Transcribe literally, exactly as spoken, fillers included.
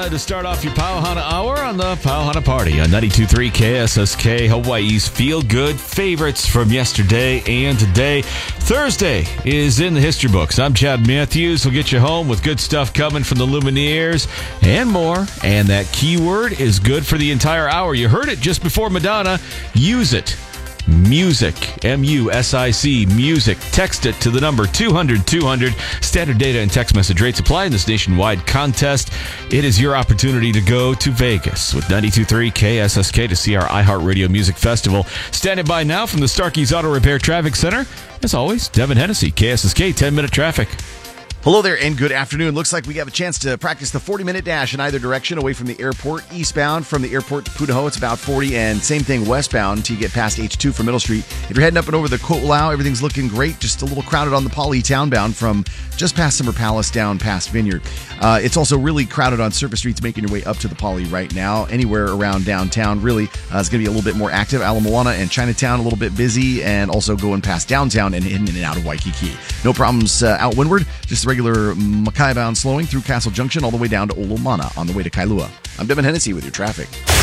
Pauahana to start off your Pauahana Hour on the Pauahana Party on ninety-two point three K S S K, Hawaii's feel-good favorites from yesterday and today. Thursday is in the history books. I'm Chad Matthews. We'll get you home with good stuff coming from the Lumineers and more. And that keyword is good for the entire hour. You heard it just before Madonna. Use it. Music, M U S I C, music. Text it to the number two hundred two hundred. Standard data and text message rates apply in this nationwide contest. It is your opportunity to go to Vegas with ninety-two point three K S S K to see our iHeartRadio Music Festival. Standing by now from the Starkey's Auto Repair Traffic Center, as always, Devin Hennessy, K S S K ten-minute traffic. Hello there and good afternoon. Looks like we have a chance to practice the forty-minute dash in either direction away from the airport. Eastbound from the airport to Pudaho, it's about forty, and same thing westbound until you get past H two from Middle Street. If you're heading up and over the Ko'olau, everything's looking great. Just a little crowded on the Pali townbound from just past Summer Palace down past Vineyard. Uh, it's also really crowded on surface streets making your way up to the Pali right now. Anywhere around downtown really uh, is going to be a little bit more active. Ala Moana and Chinatown a little bit busy, and also going past downtown and in and out of Waikiki. No problems uh, out windward, just regular Makai bound slowing through Castle Junction all the way down to Olomana on the way to Kailua. I'm Devin Hennessy with your traffic.